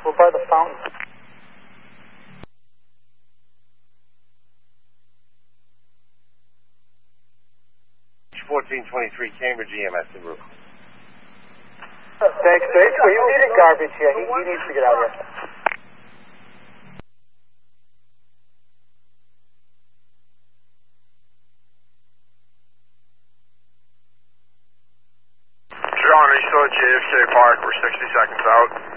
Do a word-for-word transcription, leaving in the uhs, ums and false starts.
We're by the fountain. fourteen twenty-three Cambridge E M S en route. Thanks, Dave. Well, you needed garbage here. He, he needs to get out here. John, are you still at J F K Park? We're sixty seconds out.